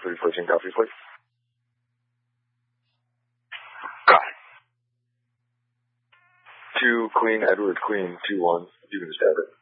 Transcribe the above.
314 coffee, please. Two Queen Edward Queen 2-1. You can just have it.